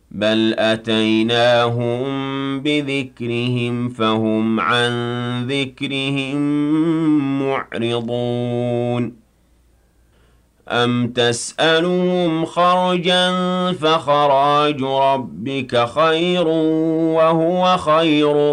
بَلْ أَتَيْنَاهُم بِذِكْرِهِمْ فَهُمْ عَن ذِكْرِهِم مُّعْرِضُونَ أَمْ تَسْأَلُهُمْ خَرْجًا فَخَرَاجُ رَبِّكَ خَيْرٌ ۖ وَهُوَ خَيْرُ